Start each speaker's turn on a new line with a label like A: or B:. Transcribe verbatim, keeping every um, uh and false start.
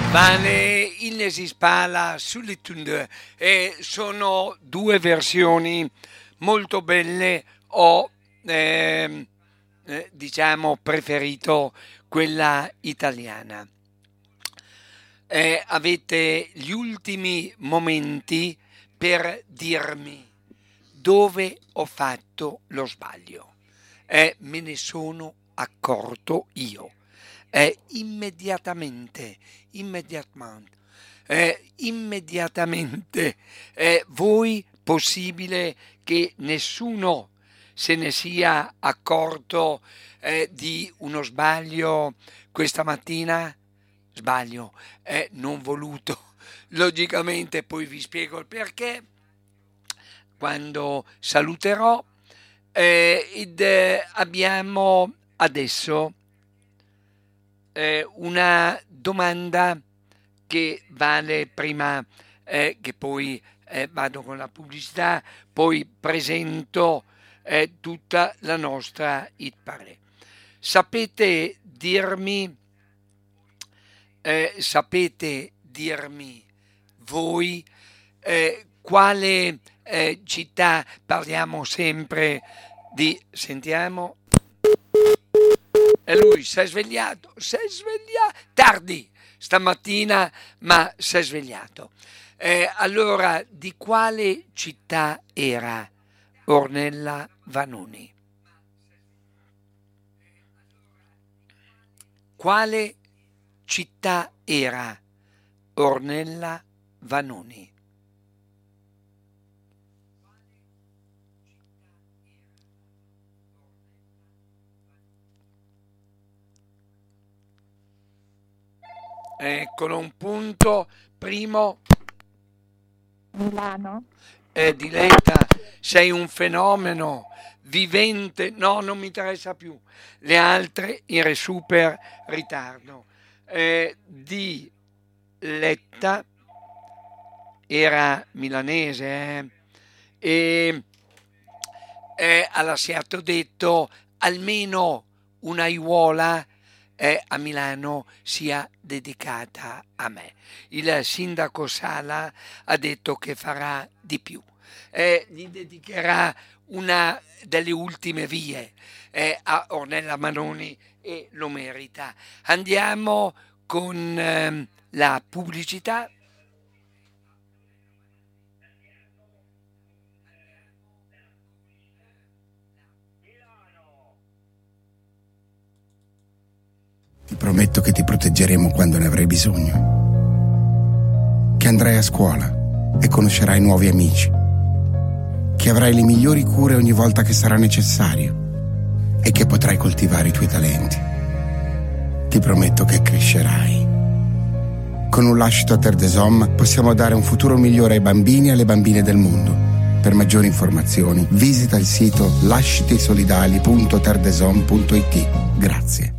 A: Vale il si spala sull'itund e sono due versioni molto belle. Ho ehm, eh, diciamo preferito quella italiana. Eh, avete gli ultimi momenti per dirmi dove ho fatto lo sbaglio. Eh, me ne sono accorto io. Eh, immediatamente, immediatamente, eh, immediatamente, eh, voi possibile che nessuno se ne sia accorto eh, di uno sbaglio questa mattina? Sbaglio, è non voluto, logicamente poi vi spiego il perché quando saluterò. Eh, ed, eh, abbiamo adesso eh, una domanda che vale prima eh, che poi eh, vado con la pubblicità, poi presento eh, tutta la nostra hit parade. Sapete dirmi Eh, sapete dirmi voi eh, quale eh, città, parliamo sempre di, sentiamo, e lui si è svegliato, si è svegliato, tardi stamattina, ma si è svegliato. Eh, allora, di quale città era Ornella Vanoni? Quale città era Ornella Vanoni? Eccolo un punto, primo.
B: Milano.
A: Eh, Diletta, sei un fenomeno vivente, no, non mi interessa più. Le altre in super ritardo. Eh, di Letta era milanese eh? e eh, alla Seatto detto almeno una aiuola eh, a Milano sia dedicata a me. Il sindaco Sala ha detto che farà di più, eh, gli dedicherà una delle ultime vie eh, a Ornella Vanoni e lo merita. Andiamo con ehm, la pubblicità.
C: Ti prometto che ti proteggeremo quando ne avrai bisogno, che andrai a scuola e conoscerai nuovi amici, che avrai le migliori cure ogni volta che sarà necessario e che potrai coltivare i tuoi talenti. Ti prometto che crescerai. Con un lascito Terre des Hommes possiamo dare un futuro migliore ai bambini e alle bambine del mondo. Per maggiori informazioni visita il sito lascitisolidali punto terre des hommes punto it. Grazie.